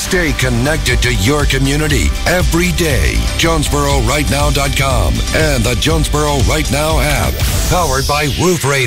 Stay connected to your community every day. JonesboroRightNow.com and the Jonesboro Right Now app. Powered by Roof Rate.